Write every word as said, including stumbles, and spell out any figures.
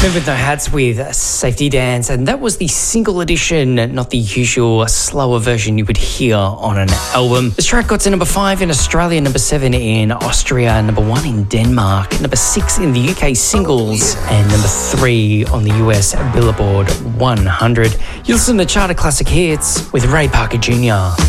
Men with No Hats with Safety Dance, and that was the single edition, not the usual slower version you would hear on an album. This track got to number five in Australia, number seven in Austria, number one in Denmark, number six in the U K singles, and number three on the U S Billboard one hundred. You listen to Charter Classic Hits with Ray Parker Junior